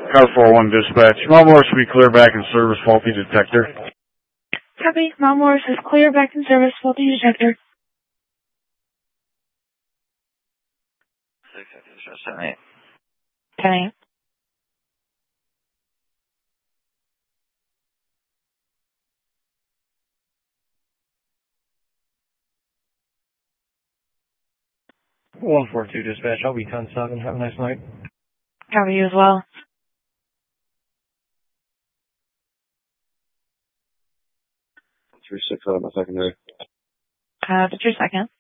Car 41 dispatch. Mount Morris will be clear back in service, faulty detector. Copy. Mount Morris is clear back in service, faulty detector. 10-8. 10-8. One 42 dispatch. I'll be 10-7. Have a nice night. Copy you as well. 3-6 out of my secondary. Just a second.